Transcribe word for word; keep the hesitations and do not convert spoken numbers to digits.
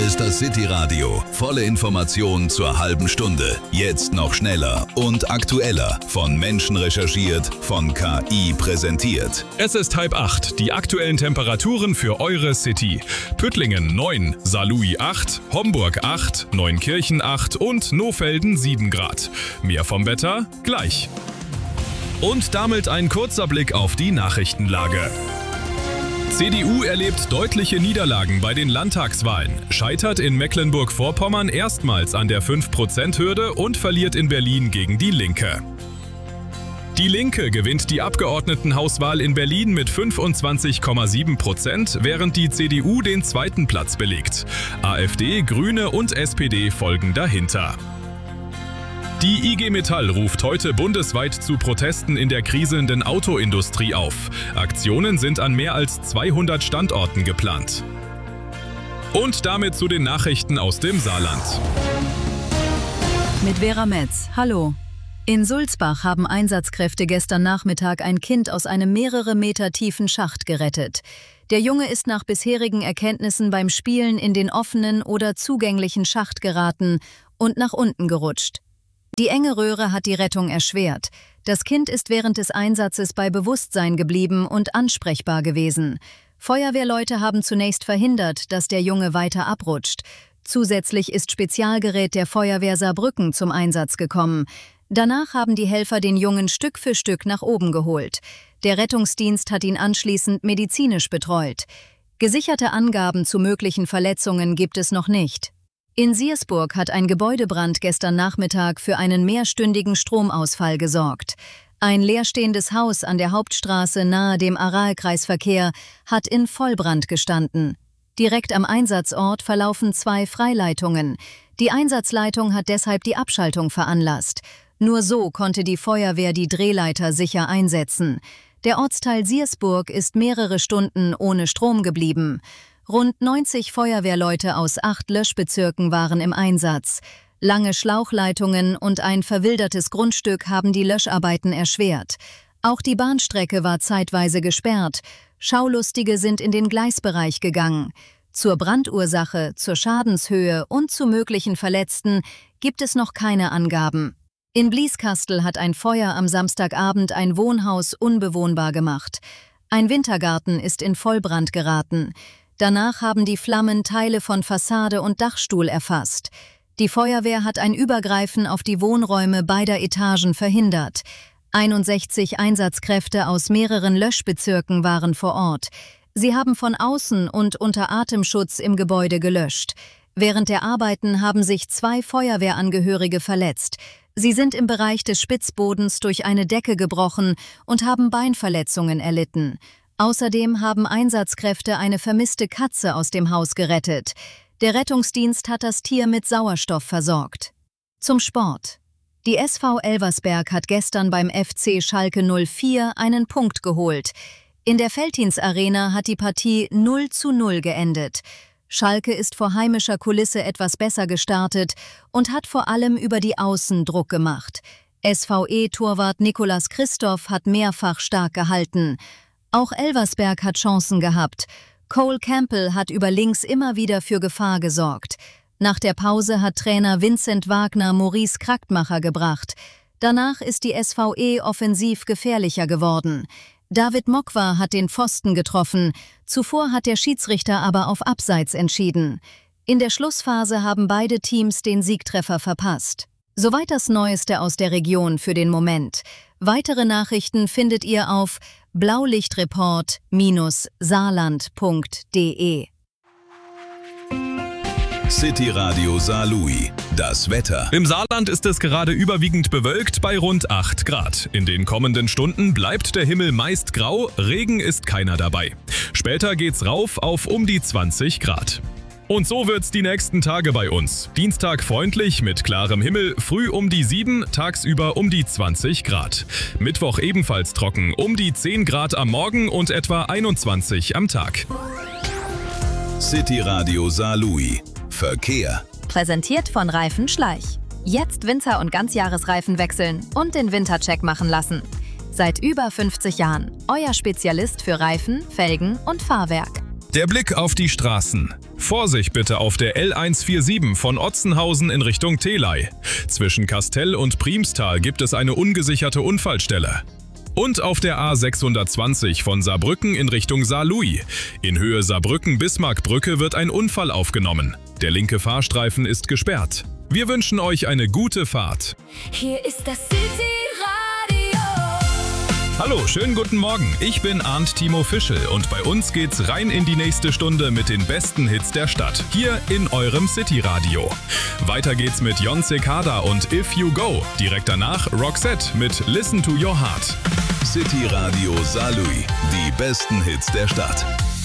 ist das City-Radio. Volle Informationen zur halben Stunde. Jetzt noch schneller und aktueller. Von Menschen recherchiert, von K I präsentiert. Es ist halb acht. Die aktuellen Temperaturen für eure City. Püttlingen neun, Saarlouis acht, Homburg acht, Neunkirchen acht und Nohfelden sieben Grad. Mehr vom Wetter gleich. Und damit ein kurzer Blick auf die Nachrichtenlage. C D U erlebt deutliche Niederlagen bei den Landtagswahlen, scheitert in Mecklenburg-Vorpommern erstmals an der fünf Prozent Hürde und verliert in Berlin gegen die Linke. Die Linke gewinnt die Abgeordnetenhauswahl in Berlin mit fünfundzwanzig Komma sieben Prozent, während die C D U den zweiten Platz belegt. AfD, Grüne und S P D folgen dahinter. Die I G Metall ruft heute bundesweit zu Protesten in der kriselnden Autoindustrie auf. Aktionen sind an mehr als zweihundert Standorten geplant. Und damit zu den Nachrichten aus dem Saarland. Mit Vera Metz. Hallo. In Sulzbach haben Einsatzkräfte gestern Nachmittag ein Kind aus einem mehrere Meter tiefen Schacht gerettet. Der Junge ist nach bisherigen Erkenntnissen beim Spielen in den offenen oder zugänglichen Schacht geraten und nach unten gerutscht. Die enge Röhre hat die Rettung erschwert. Das Kind ist während des Einsatzes bei Bewusstsein geblieben und ansprechbar gewesen. Feuerwehrleute haben zunächst verhindert, dass der Junge weiter abrutscht. Zusätzlich ist Spezialgerät der Feuerwehr Saarbrücken zum Einsatz gekommen. Danach haben die Helfer den Jungen Stück für Stück nach oben geholt. Der Rettungsdienst hat ihn anschließend medizinisch betreut. Gesicherte Angaben zu möglichen Verletzungen gibt es noch nicht. In Siersburg hat ein Gebäudebrand gestern Nachmittag für einen mehrstündigen Stromausfall gesorgt. Ein leerstehendes Haus an der Hauptstraße nahe dem Aralkreisverkehr hat in Vollbrand gestanden. Direkt am Einsatzort verlaufen zwei Freileitungen. Die Einsatzleitung hat deshalb die Abschaltung veranlasst. Nur so konnte die Feuerwehr die Drehleiter sicher einsetzen. Der Ortsteil Siersburg ist mehrere Stunden ohne Strom geblieben. Rund neunzig Feuerwehrleute aus acht Löschbezirken waren im Einsatz. Lange Schlauchleitungen und ein verwildertes Grundstück haben die Löscharbeiten erschwert. Auch die Bahnstrecke war zeitweise gesperrt. Schaulustige sind in den Gleisbereich gegangen. Zur Brandursache, zur Schadenshöhe und zu möglichen Verletzten gibt es noch keine Angaben. In Blieskastel hat ein Feuer am Samstagabend ein Wohnhaus unbewohnbar gemacht. Ein Wintergarten ist in Vollbrand geraten. Danach haben die Flammen Teile von Fassade und Dachstuhl erfasst. Die Feuerwehr hat ein Übergreifen auf die Wohnräume beider Etagen verhindert. einundsechzig Einsatzkräfte aus mehreren Löschbezirken waren vor Ort. Sie haben von außen und unter Atemschutz im Gebäude gelöscht. Während der Arbeiten haben sich zwei Feuerwehrangehörige verletzt. Sie sind im Bereich des Spitzbodens durch eine Decke gebrochen und haben Beinverletzungen erlitten. Außerdem haben Einsatzkräfte eine vermisste Katze aus dem Haus gerettet. Der Rettungsdienst hat das Tier mit Sauerstoff versorgt. Zum Sport. Die S V Elversberg hat gestern beim F C Schalke null vier einen Punkt geholt. In der Veltins Arena hat die Partie null zu null geendet. Schalke ist vor heimischer Kulisse etwas besser gestartet und hat vor allem über die Außen Druck gemacht. S V E-Torwart Nicolas Christoph hat mehrfach stark gehalten. Auch Elversberg hat Chancen gehabt. Cole Campbell hat über links immer wieder für Gefahr gesorgt. Nach der Pause hat Trainer Vincent Wagner Maurice Kraktmacher gebracht. Danach ist die S V E offensiv gefährlicher geworden. David Mokwa hat den Pfosten getroffen. Zuvor hat der Schiedsrichter aber auf Abseits entschieden. In der Schlussphase haben beide Teams den Siegtreffer verpasst. Soweit das Neueste aus der Region für den Moment. Weitere Nachrichten findet ihr auf blaulichtreport Bindestrich saarland Punkt de. City Radio Saarlouis. Das Wetter. Im Saarland ist es gerade überwiegend bewölkt bei rund acht Grad. In den kommenden Stunden bleibt der Himmel meist grau, Regen ist keiner dabei. Später geht's rauf auf um die zwanzig Grad. Und so wird's die nächsten Tage bei uns. Dienstag freundlich mit klarem Himmel, früh um die sieben, tagsüber um die zwanzig Grad. Mittwoch ebenfalls trocken, um die zehn Grad am Morgen und etwa einundzwanzig am Tag. City Radio Saarlouis. Verkehr. Präsentiert von Reifen Schleich. Jetzt Winter- und Ganzjahresreifen wechseln und den Wintercheck machen lassen. Seit über fünfzig Jahren euer Spezialist für Reifen, Felgen und Fahrwerk. Der Blick auf die Straßen. Vorsicht bitte auf der L hundertvierundvierzig von Otzenhausen in Richtung Theley. Zwischen Kastell und Priemstal gibt es eine ungesicherte Unfallstelle. Und auf der A sechshundertzwanzig von Saarbrücken in Richtung Saarlouis. In Höhe Saarbrücken-Bismarckbrücke wird ein Unfall aufgenommen. Der linke Fahrstreifen ist gesperrt. Wir wünschen euch eine gute Fahrt. Hier ist das City Radio. Hallo, schönen guten Morgen. Ich bin Arndt Timo Fischel und bei uns geht's rein in die nächste Stunde mit den besten Hits der Stadt. Hier in eurem City Radio. Weiter geht's mit Jon Cicada und If You Go. Direkt danach Roxette mit Listen to Your Heart. City Radio Saarlouis. Die besten Hits der Stadt.